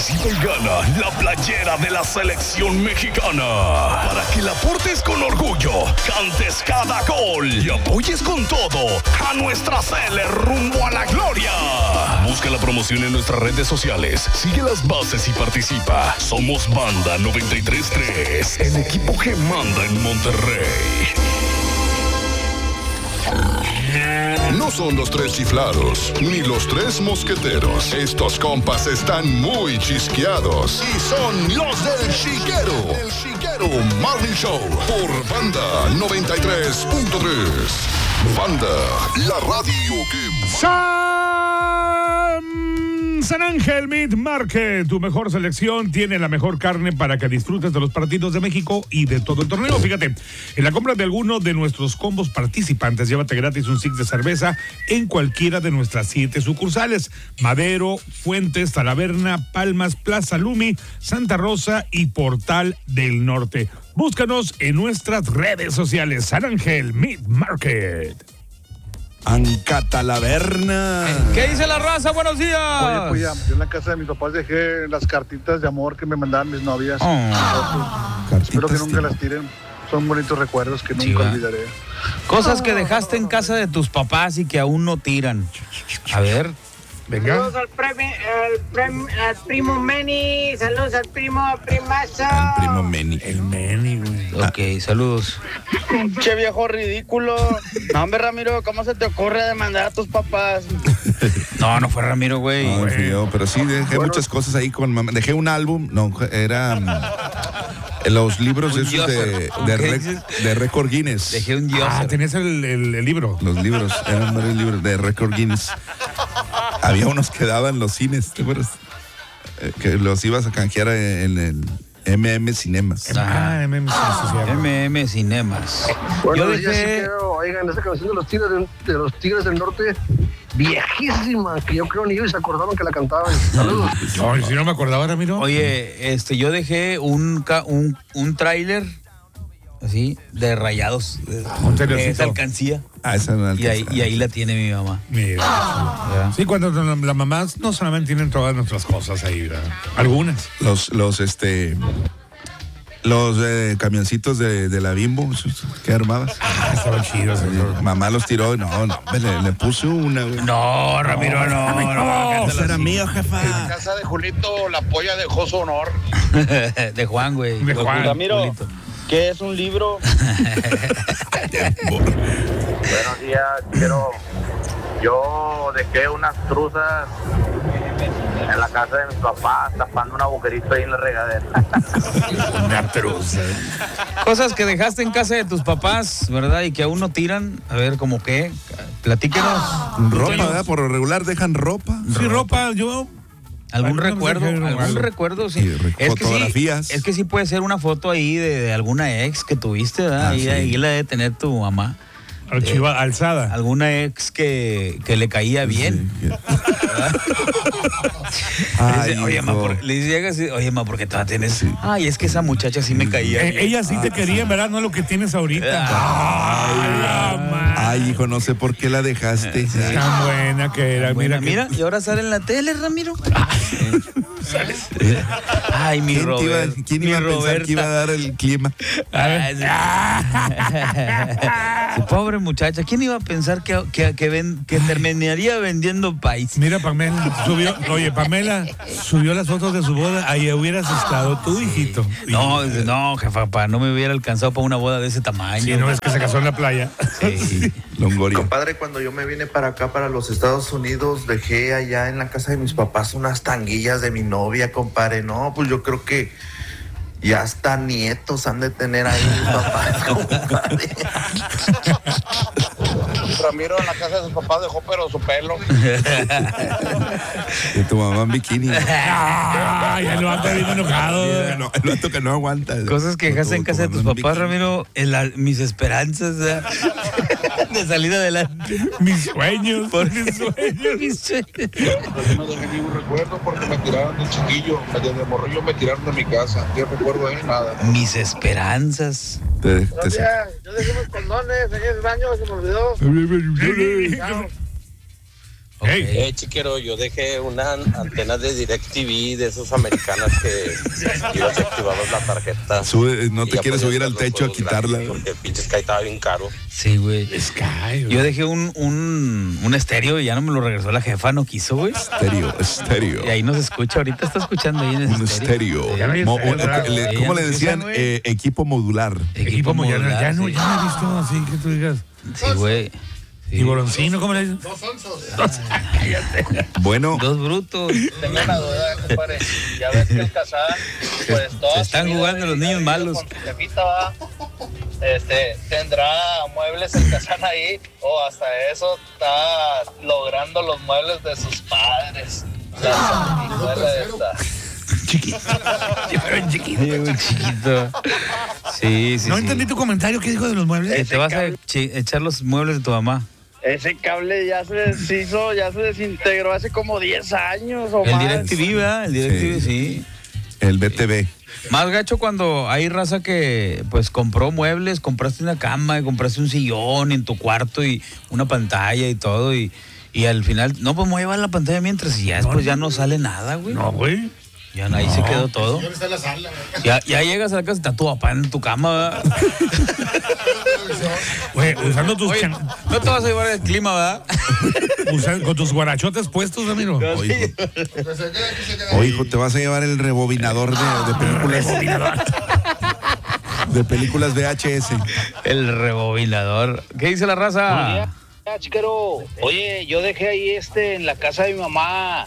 Participa y gana la playera de la selección mexicana para que la portes con orgullo, cantes cada gol y apoyes con todo a nuestra Sele rumbo a la gloria. Busca la promoción en nuestras redes sociales, sigue las bases y participa. Somos Banda 93.3, el equipo que manda en Monterrey. No son los tres chiflados, ni los tres mosqueteros. Estos compas están muy chisqueados y son los del Chiquero. El Chiquero Morning Show por Banda 93.3. Banda, la radio que... San Ángel Meat Market, tu mejor selección, tiene la mejor carne para que disfrutes de los partidos de México y de todo el torneo. Fíjate, en la compra de alguno de nuestros combos participantes, llévate gratis un six de cerveza en cualquiera de nuestras 7 sucursales: Madero, Fuentes, Talaverna, Palmas, Plaza Lumi, Santa Rosa y Portal del Norte. Búscanos en nuestras redes sociales. San Ángel Meat Market. Ancatalaverna. ¿Qué dice la raza? Buenos días. Oye, pues ya, yo en la casa de mis papás dejé las cartitas de amor que me mandaban mis novias. Espero que nunca las tiren. Son bonitos recuerdos que nunca olvidaré. Cosas que dejaste en casa de tus papás y que aún no tiran. A ver. Venga. Saludos al primo Meni, saludos al primazo. El primo Meni. El Meni, güey. Ok, saludos. Che viejo ridículo. No, hombre, Ramiro, ¿cómo se te ocurre demandar a tus papás? No fue Ramiro, güey. No, fui yo, pero sí dejé muchas cosas ahí con mamá. Dejé un álbum, era los libros esos de Record Guinness. Dejé un dios. Tenías el libro. Los libros, eran varios libros de Record Guinness. Había unos que daban los cines, ¿te acuerdas? Que los ibas a canjear en el MM Cinemas. MM Cinemas. Bueno, yo dejé... Oigan, esa canción de los Tigres del Norte, viejísima, que yo creo ni ellos se acordaban que la cantaban. Saludos. No, si no me acordaba, Ramiro. Oye, yo dejé un tráiler así de Rayados, esa alcancía. Esa no y ahí la tiene mi mamá. Mira. Sí, cuando las mamás no solamente tienen todas nuestras cosas ahí, ¿verdad? Algunas. Los camioncitos de la Bimbo que armabas. Estaban chidos. Mamá los tiró, le puse una, güey. No, Ramiro, no. Ese era mío, jefa. En la casa de Julito, la polla dejó su honor. De Juan, güey. De Juan. Ramiro, Julito. ¿qué es un libro? Buenos días, yo dejé unas truzas en la casa de mis papás, tapando un agujerito ahí en la regadera. Una truza. Cosas que dejaste en casa de tus papás, ¿verdad? Y que aún no tiran. A ver, ¿cómo qué? Platíquenos. Ropa, ¿verdad? Por lo regular dejan ropa. Sí, ropa, yo... ¿Algún recuerdo? Sí. Fotografías. Es que sí puede ser una foto ahí de alguna ex que tuviste, ¿verdad? Ahí la debe tener tu mamá. Alzada. Alguna ex que le caía bien. Le dice, oye, ma, ¿por qué todavía tienes? Sí. Ay, es que esa muchacha sí me caía bien. Ella sí te quería, ¿verdad? No es lo que tienes ahorita. Ay, hijo, no sé por qué la dejaste. Tan buena que era. Mira, y ahora sale en la tele, Ramiro. Ay, mi Robert. ¿Quién iba a pensar que iba a dar el clima? Sí, pobre muchacha, ¿quién iba a pensar que terminaría vendiendo país? Mira, Pamela subió las fotos de su boda. Ahí hubieras estado tú, hijito. No, jefa, no me hubiera alcanzado para una boda de ese tamaño. Sí, no, es que se casó en la playa. Sí. Longoria. Compadre, cuando yo me vine para acá, para los Estados Unidos, dejé allá en la casa de mis papás unas tanguillas de mi novia, compadre. No, pues yo creo que ya hasta nietos han de tener ahí mis papás, compadre. Ramiro en la casa de sus papás dejó pero su pelo. Y tu mamá en bikini. Ya lo anda bien enojado. El vato que no aguanta. Cosas que dejaste en casa de tus papás, Ramiro, mis esperanzas de salir adelante. Mis sueños. Mis sueños. No dejé ningún recuerdo porque me tiraron de chiquillo. De morrillo me tiraron de mi casa. Yo recuerdo ahí nada. Mis esperanzas. Yo dejé unos condones en el baño, se me olvidó. Chiquero, yo dejé una antena de DirecTV de esos americanas que ibas y activabas la tarjeta. No te quieres subir al techo a quitarla. Porque el pinche Sky estaba bien caro. Sí, güey. Sky, güey. Yo dejé un estéreo y ya no me lo regresó la jefa, no quiso, güey. Estéreo. Y ahí nos escucha, ahorita está escuchando ahí en el estéreo. ¿Cómo le decían? Equipo modular. Equipo modular. Ya no he visto así que tú digas. Sí, güey. ¿Tiboroncino? ¿Cómo le dicen? Dos onzos. Bueno. Dos brutos. Tengo una duda, compadre. Ya ves que el Kazán, pues todos. Se están jugando los niños malos. Con su jefita, va. ¿Tendrá muebles el Kazán ahí? O hasta eso está logrando los muebles de sus padres. La sanguijuela esta. Chiquito. Chiquito. Sí. No entendí tu comentario. ¿Qué dijo de los muebles? Te vas a echar los muebles de tu mamá. Ese cable ya se deshizo, ya se desintegró hace como 10 años o más. El DirecTV, ¿verdad? El DirecTV, sí. El BTV. Más gacho cuando hay raza que pues compró muebles, compraste una cama, compraste un sillón en tu cuarto y una pantalla y todo y al final, no, pues me voy a llevar la pantalla mientras y ya después ya no sale nada, güey. No, güey. Ya ahí se quedó todo. Está en la sala. Ya llegas a la casa y está tu papá en tu cama, ¿verdad? Güey, usando tus... Oye, no te vas a llevar el clima, ¿verdad? Con tus guarachotes puestos, amigo. Oye, hijo, te vas a llevar el rebobinador de películas. De películas VHS. El rebobinador. ¿Qué dice la raza? Chiquero, oye, yo dejé ahí en la casa de mi mamá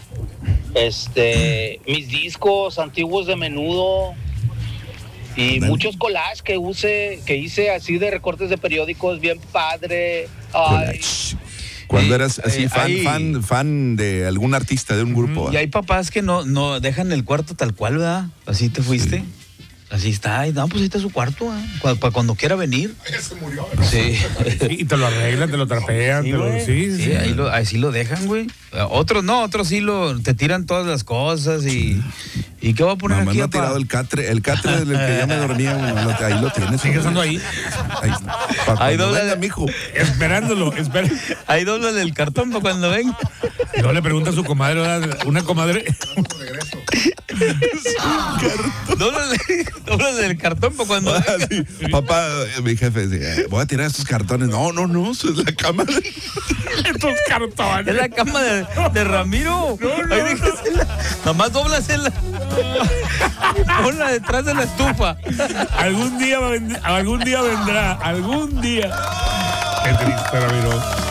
mis discos antiguos de Menudo y muchos collages que hice así de recortes de periódicos bien padre. Ay. Cuando eras así fan de algún artista, de un grupo. Y hay papás que no dejan el cuarto tal cual, ¿verdad? Así te fuiste. Sí. Así está, no, pues ahí está su cuarto, para cuando quiera venir. Ella se murió, ¿no? Sí. Y te lo arreglan, te lo trapean, sí, ahí lo dejan, güey. Otros no, otros sí te tiran todas las cosas y ¿qué va a poner mamá aquí? No ha tirado el catre del que ya me dormía, ahí lo tienes. Sigue estando ahí. Ahí dobla, mijo. Esperándolo, Ahí dobla el cartón para cuando venga. No le pregunta a su comadre, una comadre. Dóblale el cartón para cuando venga. Sí. Papá, mi jefe decía, voy a tirar estos cartones. No, eso es la cama de... Estos cartones. Es la cama de Ramiro. No. Ahí déjasela. Nomás doblasela. Ponla detrás de la estufa. Algún día vendrá. Qué triste, Ramiro.